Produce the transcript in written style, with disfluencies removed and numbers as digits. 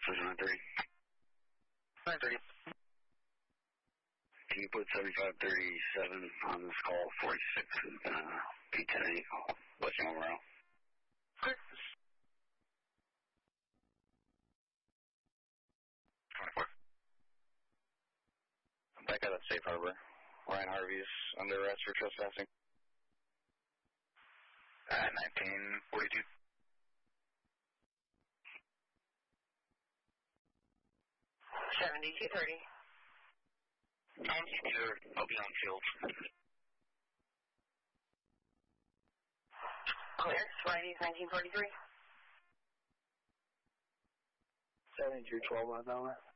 930. 930. Can you put 7537 on this call, 46, P10A, let you know where else. Okay. 24. Back out of Safe Harbor. Ryan Harvey's under arrest for trespassing. 1942. $72.30. Sure, I'll be on field. Clear. Friday, 1943. 7212 on that one.